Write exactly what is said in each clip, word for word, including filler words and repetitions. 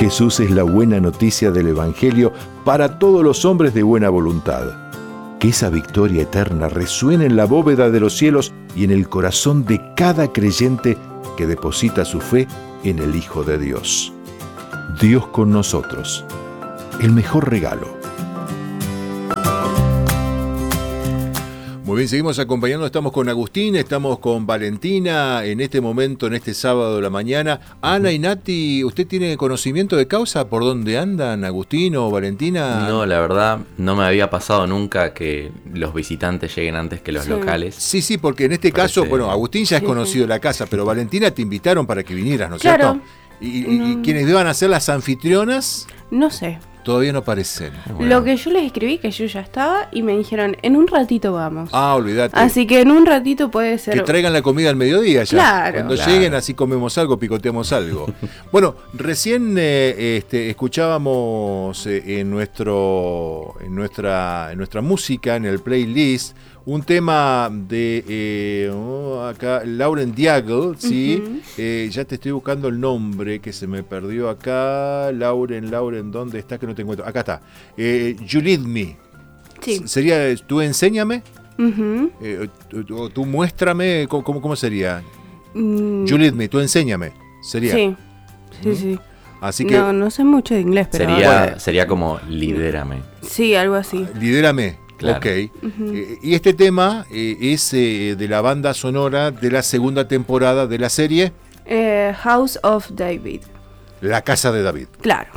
Jesús es la buena noticia del Evangelio para todos los hombres de buena voluntad. Que esa victoria eterna resuene en la bóveda de los cielos y en el corazón de cada creyente que deposita su fe en el Hijo de Dios. Dios con nosotros, el mejor regalo. Muy bien, seguimos acompañando, estamos con Agustín, estamos con Valentina en este momento, en este sábado de la mañana. Ana y Nati, ¿usted tiene conocimiento de causa por dónde andan, Agustín o Valentina? No, la verdad, no me había pasado nunca que los visitantes lleguen antes que los sí. locales. Sí, sí, porque en este Parece... caso, bueno, Agustín ya es sí, conocido sí. de la casa, pero Valentina te invitaron para que vinieras, ¿no es claro. cierto? ¿Y, y, y quienes deban a ser las anfitrionas? No sé. Todavía no aparecen. Bueno. Lo que yo les escribí, que yo ya estaba, y me dijeron, en un ratito vamos. Ah, olvídate. Así que en un ratito puede ser... Que traigan la comida al mediodía ya. Claro. Cuando claro. lleguen así comemos algo, picoteamos algo. Bueno, recién eh, este, escuchábamos eh, en, nuestro, en, nuestra, en nuestra música, en el playlist, un tema de eh, oh, acá, Lauren Daigle, ¿sí? Uh-huh. eh, ya te estoy buscando el nombre que se me perdió acá. Lauren, Lauren, ¿dónde está? Que no te encuentro. Acá está. Eh, You Lead Me. Sí. Sería, tú enséñame. Uh-huh. Eh, tú, tú muéstrame. ¿Cómo, cómo, cómo sería? Mm. You Lead Me, tú enséñame. Sería. Sí, sí, ¿Mm? sí. Así que, no, no sé mucho de inglés, pero... Sería, bueno. sería como lidérame. Sí, algo así. Lidérame. Claro. Ok. Uh-huh. Eh, y este tema eh, es eh, de la banda sonora de la segunda temporada de la serie eh, House of David. La Casa de David. Claro.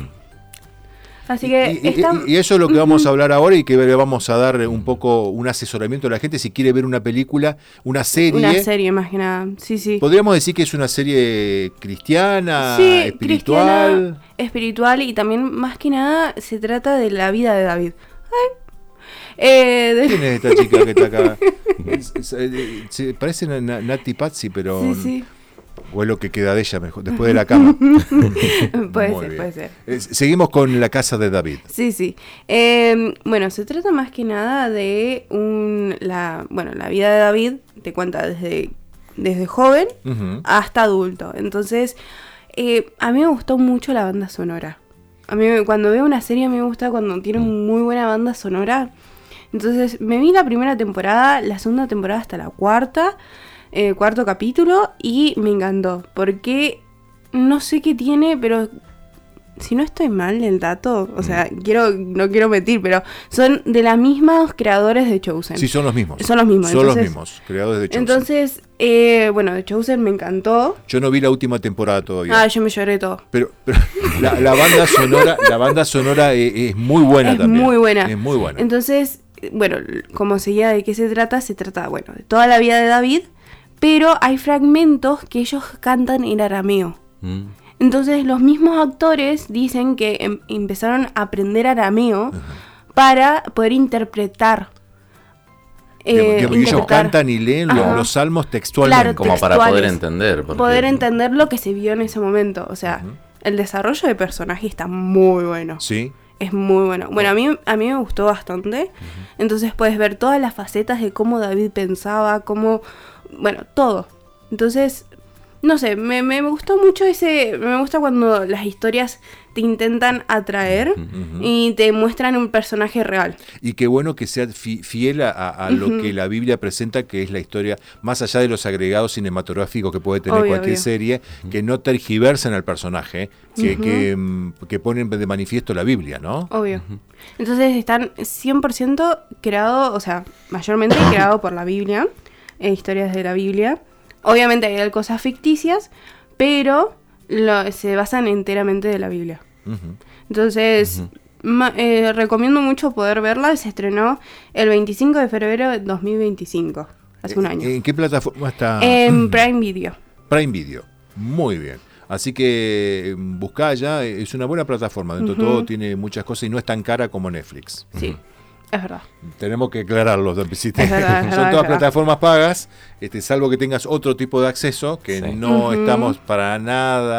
Así que y, está... y, y eso es lo que vamos a hablar ahora y que le vamos a dar un poco un asesoramiento a la gente si quiere ver una película, una serie. Una serie más que nada, sí, sí. Podríamos decir que es una serie cristiana, sí, espiritual. Cristiana, espiritual y también más que nada se trata de la vida de David. Ay. Eh, de... ¿Quién es esta chica que está acá? es, es, es, se parece a Nati Pazzi, pero... Sí, sí. O es lo que queda de ella mejor, después de la cama. puede Muy ser, bien. puede ser. Eh, seguimos con La Casa de David. Sí, sí. Eh, bueno, se trata más que nada de un, la, bueno, la vida de David, te cuenta desde, desde joven uh-huh. hasta adulto. Entonces, eh, a mí me gustó mucho la banda sonora. A mí cuando veo una serie me gusta cuando tiene muy buena banda sonora. Entonces me vi la primera temporada, la segunda temporada hasta la cuarta, eh, cuarto capítulo y me encantó. Porque no sé qué tiene, pero si no estoy mal el dato, o sea, mm. quiero no quiero mentir, pero son de las mismas creadores de Chosen. Sí, son los mismos. Son los mismos. Son entonces, los mismos, creadores de Chosen. Entonces, eh, bueno, de Chosen me encantó. Yo no vi la última temporada todavía. Ah, yo me lloré todo. Pero, pero la, la banda sonora, la banda sonora es, es muy buena es también. Muy buena. Es muy buena. Entonces, bueno, como seguía de qué se trata, se trata, bueno, de toda la vida de David, pero hay fragmentos que ellos cantan en arameo. Mm. Entonces los mismos actores dicen que em- empezaron a aprender arameo uh-huh. para poder interpretar. Eh, que, que interpretar. Ellos cantan y leen los, los salmos textualmente. Claro, como textuales, para poder entender. Porque... Poder entender lo que se vio en ese momento. O sea, uh-huh. el desarrollo de personaje está muy bueno. Sí. Es muy bueno. Bueno, a mí, a mí me gustó bastante. Uh-huh. Entonces puedes ver todas las facetas de cómo David pensaba, cómo... Bueno, todo. Entonces... No sé, me, me gustó mucho ese... Me gusta cuando las historias te intentan atraer uh-huh. y te muestran un personaje real. Y qué bueno que sea fi- fiel a, a uh-huh. lo que la Biblia presenta, que es la historia, más allá de los agregados cinematográficos que puede tener obvio, cualquier obvio. serie, uh-huh. que no tergiversen al personaje, que, uh-huh. que, que ponen de manifiesto la Biblia, ¿no? Obvio. Uh-huh. Entonces están cien por ciento creados, o sea, mayormente creados por la Biblia, eh, historias de la Biblia. Obviamente hay cosas ficticias, pero lo, se basan enteramente de la Biblia. Uh-huh. Entonces, uh-huh. ma, eh, recomiendo mucho poder verla. Se estrenó el veinticinco de febrero de dos mil veinticinco, hace un año. ¿En qué plataforma está? En Prime Video. Prime Video, muy bien. Así que buscá ya, es una buena plataforma. Dentro de uh-huh. todo tiene muchas cosas y no es tan cara como Netflix. Sí. Uh-huh. Es verdad. Tenemos que aclararlo. Si te, es verdad, es son verdad, todas es plataformas pagas, este, salvo que tengas otro tipo de acceso, que sí. no uh-huh. estamos para nada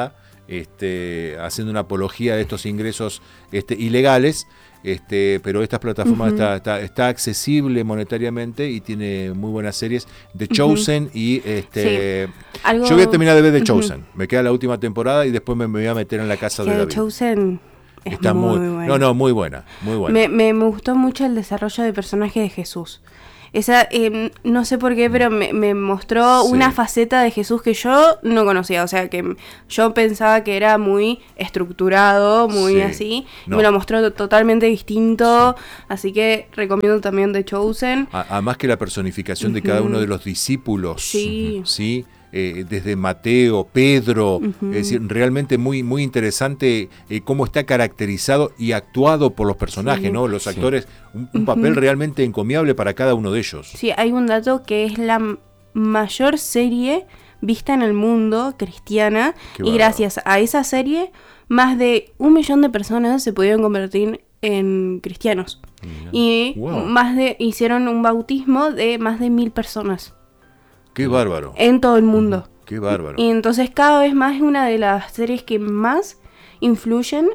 este, haciendo una apología de estos ingresos este, ilegales. Este, pero esta plataforma uh-huh. está, está, está accesible monetariamente y tiene muy buenas series. The Chosen uh-huh. y este sí. Algo... yo voy a terminar de ver The Chosen. Uh-huh. Me queda la última temporada y después me, me voy a meter en la casa que de David. The Chosen es está muy, muy buena. No, no, muy buena, muy buena. Me, me, me gustó mucho el desarrollo del personaje de Jesús. Esa, eh, no sé por qué, pero me, me mostró sí. una faceta de Jesús que yo no conocía. O sea, que yo pensaba que era muy estructurado, muy sí. así. No. Me lo mostró totalmente distinto. Sí. Así que recomiendo también The Chosen. Además que la personificación uh-huh. de cada uno de los discípulos. Sí. ¿sí? Eh, desde Mateo, Pedro, uh-huh. es decir, realmente muy, muy interesante eh, cómo está caracterizado y actuado por los personajes, sí. ¿no? Los actores, sí. un, un uh-huh. papel realmente encomiable para cada uno de ellos. Sí, hay un dato que es la m- mayor serie vista en el mundo cristiana y gracias a esa serie más de un millón de personas se pudieron convertir en cristianos. Uh-huh. Y wow. más de hicieron un bautismo de más de mil personas. Qué bárbaro. En todo el mundo. Qué bárbaro. Y entonces cada vez más es una de las series que más influyen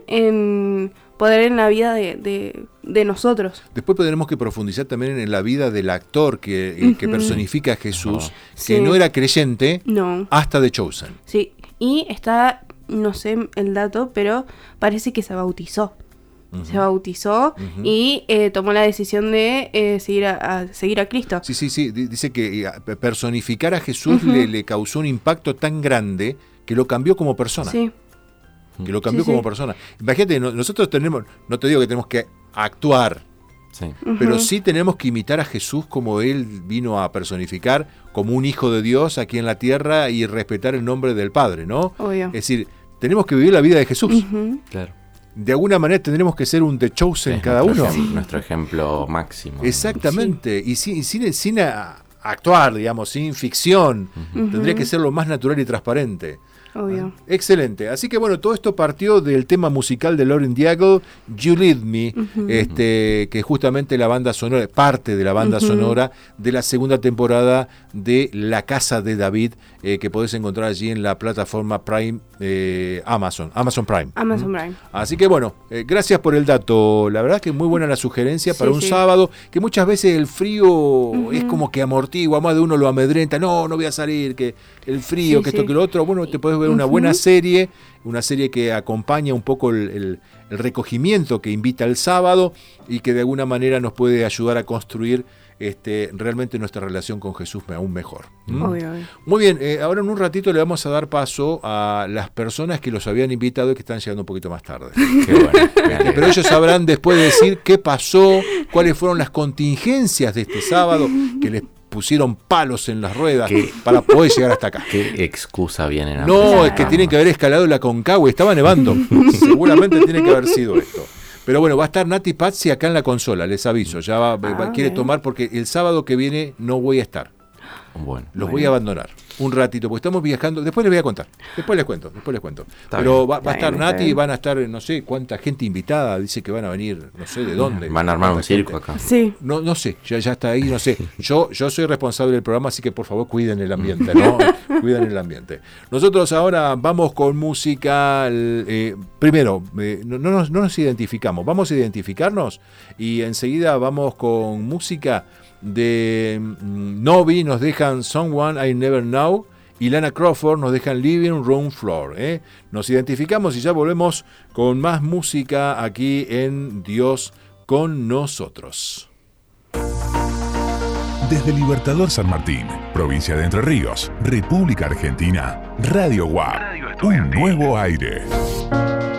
en poder en la vida de, de, de nosotros. Después tendremos que profundizar también en la vida del actor que, uh-huh. que personifica a Jesús, oh. que sí. no era creyente no. hasta The Chosen. Sí, y está, no sé el dato, pero parece que se bautizó. Uh-huh. Se bautizó uh-huh. y eh, tomó la decisión de eh, seguir, a, a, seguir a Cristo. Sí, sí, sí. Dice que personificar a Jesús uh-huh. le, le causó un impacto tan grande que lo cambió como persona. Sí. Que lo cambió sí, como sí. persona. Imagínate, nosotros tenemos, no te digo que tenemos que actuar, sí. uh-huh. pero sí tenemos que imitar a Jesús como Él vino a personificar, como un hijo de Dios aquí en la tierra y respetar el nombre del Padre, ¿no? Obvio. Es decir, tenemos que vivir la vida de Jesús. Uh-huh. Claro. De alguna manera tendremos que ser un The Chosen es cada nuestro uno. Ejemplo, nuestro ejemplo máximo. Exactamente. Sí. Y sin, sin, sin a, actuar, digamos, sin ficción. Uh-huh. Tendría que ser lo más natural y transparente. Obvio. Excelente. Así que bueno, todo esto partió del tema musical de Lauren Daigle, You Lead Me, uh-huh. este, que justamente la banda sonora, parte de la banda uh-huh. sonora de la segunda temporada de La Casa de David, eh, que podés encontrar allí en la plataforma Prime, eh, Amazon, Amazon Prime. Amazon Prime. Así que bueno, eh, gracias por el dato. La verdad que muy buena la sugerencia para sí, un sí. sábado, que muchas veces el frío uh-huh. es como que amortigua, más de uno lo amedrenta, no, no voy a salir, que el frío, sí, que esto, sí. que lo otro. Bueno, te podés ver una uh-huh. buena serie, una serie que acompaña un poco el, el, el recogimiento que invita el sábado y que de alguna manera nos puede ayudar a construir este, realmente nuestra relación con Jesús aún mejor. ¿Mm? Obvio, obvio. Muy bien, eh, ahora en un ratito le vamos a dar paso a las personas que los habían invitado y que están llegando un poquito más tarde. Qué bueno, este, pero ellos sabrán después decir qué pasó, cuáles fueron las contingencias de este sábado que les pusieron palos en las ruedas ¿Qué? Para poder llegar hasta acá. ¿Qué excusa vienen a No, presentar? Es que tienen que haber escalado la Concagua, estaba nevando. Seguramente tiene que haber sido esto. Pero bueno, va a estar Nati Pazzi acá en la consola, les aviso. Ya va, ah, va, quiere tomar porque el sábado que viene no voy a estar. Bueno, los bueno. voy a abandonar un ratito, porque estamos viajando. Después les voy a contar. Después les cuento, después les cuento. Está Pero bien. va, va a estar bien, Nati y van a estar, no sé cuánta gente invitada. Dice que van a venir, no sé de dónde. Van a armar un circo gente. acá. Sí. No, no sé, ya, ya está ahí, no sé. Yo, yo soy responsable del programa, así que por favor cuiden el ambiente, ¿no? Cuiden el ambiente. Nosotros ahora vamos con música. Eh, primero, eh, no, no, nos, no nos identificamos, vamos a identificarnos y enseguida vamos con música de mm, Novi, nos dejan Someone I Never Know, y Lana Crawford nos dejan Living Room Floor. ¿eh? Nos identificamos y ya volvemos con más música aquí en Dios con nosotros. Desde Libertador San Martín, provincia de Entre Ríos, República Argentina, Radio W A P, un nuevo aire.